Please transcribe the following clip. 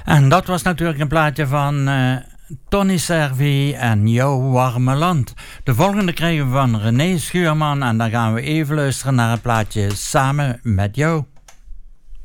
En dat was natuurlijk een plaatje van Tony Servi en Jouw Warme Land. De volgende krijgen we van René Schuurman en dan gaan we even luisteren naar het plaatje Samen met Jou.